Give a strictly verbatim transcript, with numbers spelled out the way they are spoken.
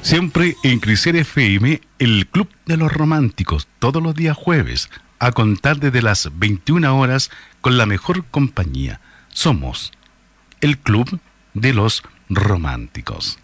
Siempre en Criser F M, el Club de los Románticos, todos los días jueves, a contar desde las veintiuna horas, con la mejor compañía. Somos el Club de los Románticos.